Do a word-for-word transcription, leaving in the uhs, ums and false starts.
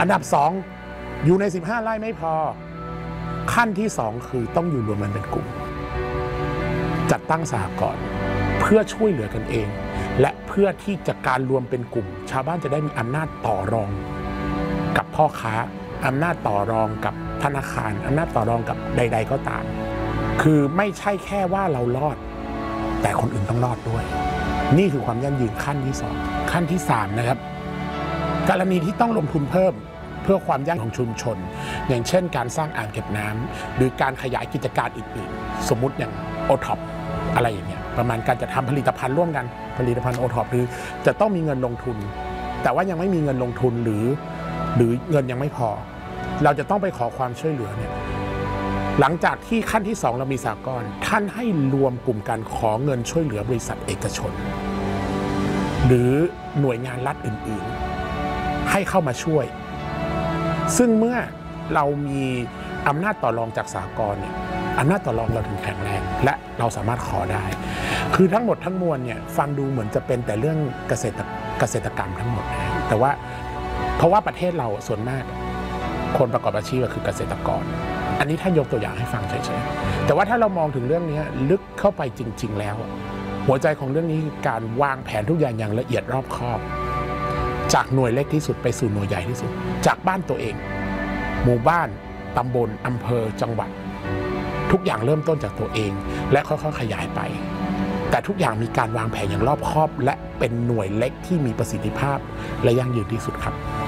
อันดับสองอยู่ในสิบห้าไร่ไม่พอขั้นที่สองคือต้องอยู่รวมกันเป็นกลุ่มจัดตั้งสหกรณ์เพื่อช่วยเหลือกันเองและเพื่อที่จะการรวมเป็นกลุ่มชาวบ้านจะได้มีอำนาจต่อรองกับพ่อค้าอำนาจต่อรองกับธนาคารอำนาจต่อรองกับใดๆก็ตามคือไม่ใช่แค่ว่าเรารอดแต่คนอื่นต้องรอดด้วยนี่คือความยั่งยืนขั้นที่สองขั้นที่สามนะครับกรณีที่ต้องลงทุนเพิ่มเพื่อความยั่งยืนของชุมชนอย่างเช่นการสร้างอ่างเก็บน้ำหรือการขยายกิจการอื่นๆสมมุติอย่างโอท็อปอะไรอย่างเงี้ยประมาณการจะทำผลิตภัณฑ์ร่วมกันผลิตภัณฑ์โอท็อปหรือจะต้องมีเงินลงทุนแต่ว่ายังไม่มีเงินลงทุนหรือหรือเงินยังไม่พอเราจะต้องไปขอความช่วยเหลือเนี่ยหลังจากที่ขั้นที่สองเรามีสหกรณ์ท่านให้รวมกลุ่มการขอเงินช่วยเหลือบริษัทเอกชนหรือหน่วยงานรัฐอื่นๆให้เข้ามาช่วยซึ่งเมื่อเรามีอำนาจต่อรองจากสหกรณ์เนี่ยอำนาจต่อรองเราถึงแข็งแรงและเราสามารถขอได้คือทั้งหมดทั้งมวลเนี่ยฟังดูเหมือนจะเป็นแต่เรื่องเกษตรเกษตรกรรมทั้งหมดนะแต่ว่าเพราะว่าประเทศเราส่วนมากคนประกอบอาชีพก็คือเกษตรกรอันนี้ท่านยกตัวอย่างให้ฟังเฉยๆแต่ว่าถ้าเรามองถึงเรื่องนี้ลึกเข้าไปจริงๆแล้วหัวใจของเรื่องนี้คือการวางแผนทุกอย่างอย่างละเอียดรอบคอบจากหน่วยเล็กที่สุดไปสู่หน่วยใหญ่ที่สุดจากบ้านตัวเองหมู่บ้านตำบลอำเภอจังหวัดทุกอย่างเริ่มต้นจากตัวเองและค่อยๆขยายไปแต่ทุกอย่างมีการวางแผนอย่างรอบคอบและเป็นหน่วยเล็กที่มีประสิทธิภาพและยั่งยืนที่สุดครับ